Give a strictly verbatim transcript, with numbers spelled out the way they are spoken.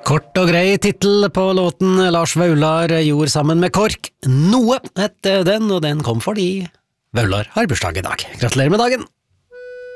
Kort og grei titel på låten Lars Vaular gjorde sammen med KORK. Noe hette den, og den kom fordi Vaular har bursdag i dag. Gratulerer med dagen!